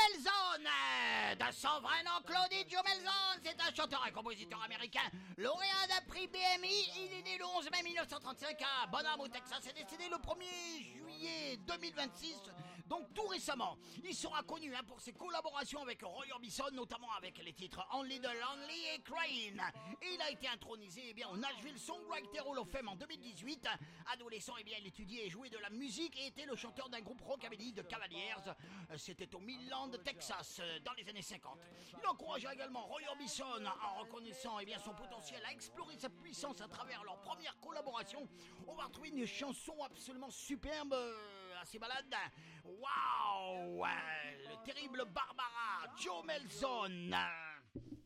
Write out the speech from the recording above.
Melzone. De son vrai nom, Claudie Joe Melzone, c'est un chanteur et compositeur américain, lauréat d'un prix BMI. Il est né le 11 mai 1935 à Bonham au Texas et décédé le 1er juillet 2026, donc tout récemment. Il sera connu pour ses collaborations avec Roy Orbison, notamment avec les titres Only the Lonely et Crying. Et il a été intronisé au Nashville Songwriter Hall of Fame en 2018. Adolescent, il étudiait et jouait de la musique et était le chanteur d'un groupe rockabilly de Cavaliers. C'était au Midland, Texas, dans les années 50. Il encouragea également Roy Orbison en reconnaissant son potentiel à explorer sa puissance à travers leur première collaboration. On va retrouver une chanson absolument superbe, assez balade. Waouh, le terrible Barbara, Joe Melzone.